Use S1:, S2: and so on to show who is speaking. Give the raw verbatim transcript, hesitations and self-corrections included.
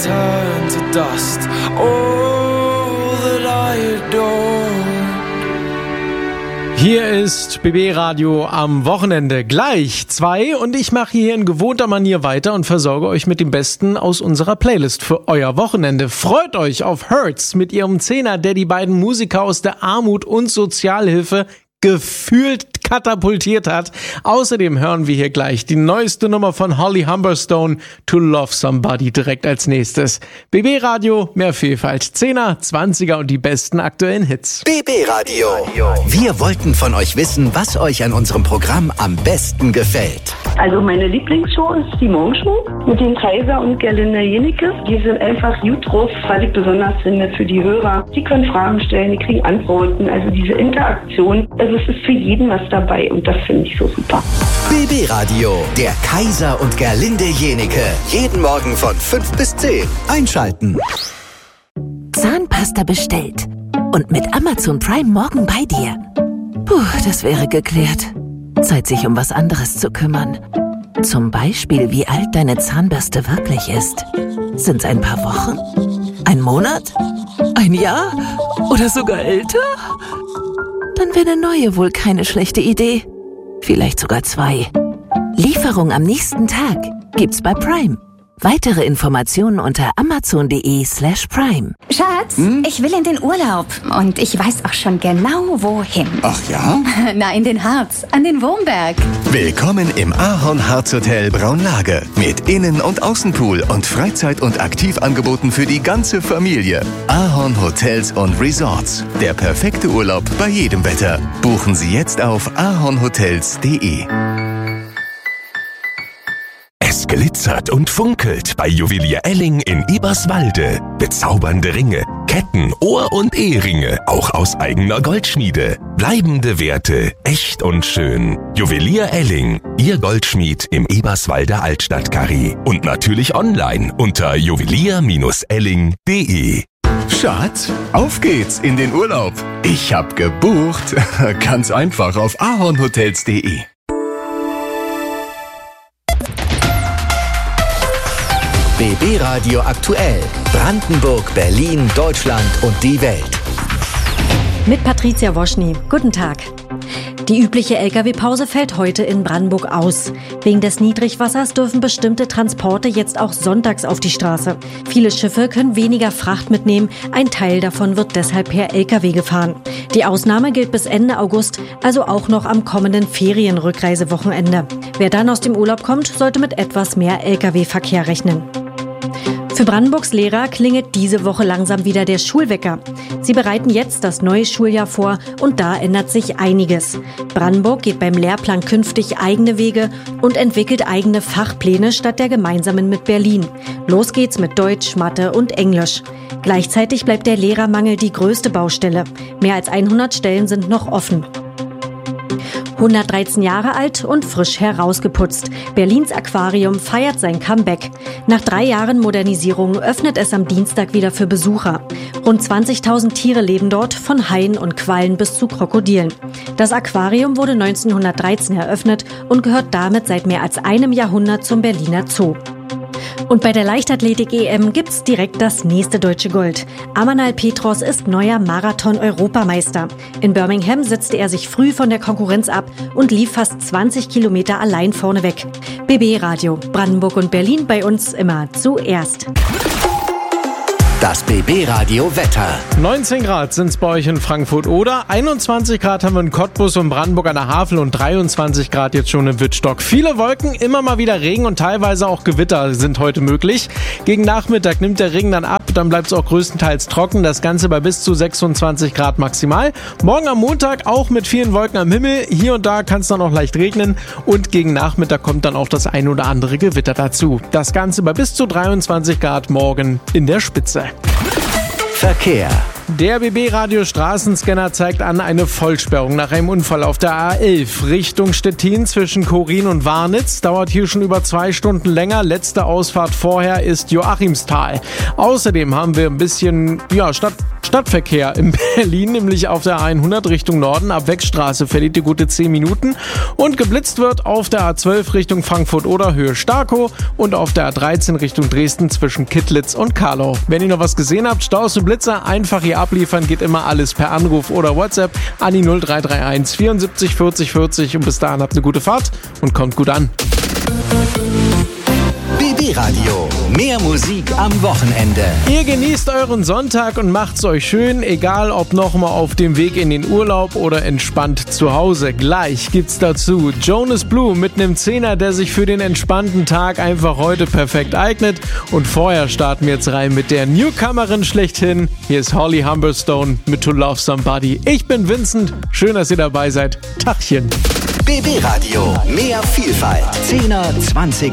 S1: turn to dust. All that I adore.
S2: Hier ist B B Radio am Wochenende. Gleich zwei und ich mache hier in gewohnter Manier weiter und versorge euch mit dem Besten aus unserer Playlist für euer Wochenende. Freut euch auf Hurts mit ihrem Zehner, der die beiden Musiker aus der Armut und Sozialhilfe gefühlt katapultiert hat. Außerdem hören wir hier gleich die neueste Nummer von Holly Humberstone, To Love Somebody, direkt als nächstes. B B Radio, mehr Vielfalt. Zehner, Zwanziger und die besten aktuellen Hits.
S3: B B Radio. Wir wollten von euch wissen, was euch an unserem Programm am besten gefällt.
S4: Also meine Lieblingsshow ist die Morgenshow mit den Kaiser und Gerlinde Jenike. Die sind einfach gut drauf, was ich besonders finde für die Hörer. Die können Fragen stellen, die kriegen Antworten. Also diese Interaktion, also es ist für jeden was dabei und das finde ich so super.
S3: B B Radio, der Kaiser und Gerlinde Jenike. Jeden Morgen von fünf bis zehn. Einschalten.
S5: Zahnpasta bestellt und mit Amazon Prime morgen bei dir. Puh, das wäre geklärt. Zeit, sich um was anderes zu kümmern. Zum Beispiel, wie alt deine Zahnbürste wirklich ist. Sind's ein paar Wochen? Ein Monat? Ein Jahr? Oder sogar älter? Dann wäre eine neue wohl keine schlechte Idee. Vielleicht sogar zwei. Lieferung am nächsten Tag gibt's bei Prime. Weitere Informationen unter amazon.de slash prime.
S6: Schatz, hm? ich will in den Urlaub und ich weiß auch schon genau, wohin.
S7: Ach ja?
S6: Na, in den Harz, an den Wurmberg.
S8: Willkommen im Ahorn Harz Hotel Braunlage. Mit Innen- und Außenpool und Freizeit- und Aktivangeboten für die ganze Familie. Ahorn Hotels und Resorts. Der perfekte Urlaub bei jedem Wetter. Buchen Sie jetzt auf ahornhotels punkt de.
S9: Es glitzert und funkelt bei Juwelier Elling in Eberswalde. Bezaubernde Ringe, Ketten, Ohr- und Eheringe, auch aus eigener Goldschmiede. Bleibende Werte, echt und schön. Juwelier Elling, Ihr Goldschmied im Eberswalder Altstadtkarree. Und natürlich online unter juwelier elling punkt de.
S8: Schatz, auf geht's in den Urlaub. Ich hab gebucht. Ganz einfach auf ahornhotels punkt de.
S3: B B Radio aktuell. Brandenburg, Berlin, Deutschland und die Welt.
S10: Mit Patricia Woschny. Guten Tag. Die übliche L K W-Pause fällt heute in Brandenburg aus. Wegen des Niedrigwassers dürfen bestimmte Transporte jetzt auch sonntags auf die Straße. Viele Schiffe können weniger Fracht mitnehmen. Ein Teil davon wird deshalb per L K W gefahren. Die Ausnahme gilt bis Ende August, also auch noch am kommenden Ferienrückreisewochenende. Wer dann aus dem Urlaub kommt, sollte mit etwas mehr L K W-Verkehr rechnen. Für Brandenburgs Lehrer klingelt diese Woche langsam wieder der Schulwecker. Sie bereiten jetzt das neue Schuljahr vor und da ändert sich einiges. Brandenburg geht beim Lehrplan künftig eigene Wege und entwickelt eigene Fachpläne statt der gemeinsamen mit Berlin. Los geht's mit Deutsch, Mathe und Englisch. Gleichzeitig bleibt der Lehrermangel die größte Baustelle. Mehr als hundert Stellen sind noch offen. hundertdreizehn Jahre alt und frisch herausgeputzt. Berlins Aquarium feiert sein Comeback. Nach drei Jahren Modernisierung öffnet es am Dienstag wieder für Besucher. Rund zwanzigtausend Tiere leben dort, von Haien und Quallen bis zu Krokodilen. Das Aquarium wurde neunzehnhundertdreizehn eröffnet und gehört damit seit mehr als einem Jahrhundert zum Berliner Zoo. Und bei der Leichtathletik-E M gibt's direkt das nächste deutsche Gold. Amanal Petros ist neuer Marathon-Europameister. In Birmingham setzte er sich früh von der Konkurrenz ab und lief fast zwanzig Kilometer allein vorneweg. B B Radio, Brandenburg und Berlin bei uns immer zuerst.
S3: Das B B Radio Wetter.
S2: neunzehn Grad sind's bei euch in Frankfurt oder einundzwanzig Grad haben wir in Cottbus und Brandenburg an der Havel und dreiundzwanzig Grad jetzt schon in Wittstock. Viele Wolken, immer mal wieder Regen und teilweise auch Gewitter sind heute möglich. Gegen Nachmittag nimmt der Regen dann ab, dann bleibt es auch größtenteils trocken. Das Ganze bei bis zu sechsundzwanzig Grad maximal. Morgen am Montag auch mit vielen Wolken am Himmel. Hier und da kann es dann auch leicht regnen und gegen Nachmittag kommt dann auch das ein oder andere Gewitter dazu. Das Ganze bei bis zu dreiundzwanzig Grad morgen in der Spitze.
S3: Verkehr.
S2: Der B B-Radio Straßenscanner zeigt an eine Vollsperrung nach einem Unfall auf der A elf Richtung Stettin zwischen Korin und Warnitz. Dauert hier schon über zwei Stunden länger. Letzte Ausfahrt vorher ist Joachimsthal. Außerdem haben wir ein bisschen, ja, statt Stadtverkehr in Berlin, nämlich auf der A hundert Richtung Norden, ab Wechstraße verliert die gute zehn Minuten und geblitzt wird auf der A zwölf Richtung Frankfurt-Oder Höhe Starkow und auf der A dreizehn Richtung Dresden zwischen Kittlitz und Karlau. Wenn ihr noch was gesehen habt, Staus und Blitzer, einfach hier abliefern, geht immer alles per Anruf oder WhatsApp an die null drei drei eins vierundsiebzig vierzig vierzig und bis dahin habt eine gute Fahrt und kommt gut an.
S3: B B Radio. Mehr Musik am Wochenende.
S2: Ihr genießt euren Sonntag und macht's euch schön, egal ob nochmal auf dem Weg in den Urlaub oder entspannt zu Hause. Gleich gibt's dazu Jonas Blue mit einem Zehner, der sich für den entspannten Tag einfach heute perfekt eignet. Und vorher starten wir jetzt rein mit der Newcomerin schlechthin. Hier ist Holly Humberstone mit To Love Somebody. Ich bin Vincent, schön, dass ihr dabei seid. Tachchen.
S3: B B Radio. Mehr Vielfalt. Zehner, Zwanziger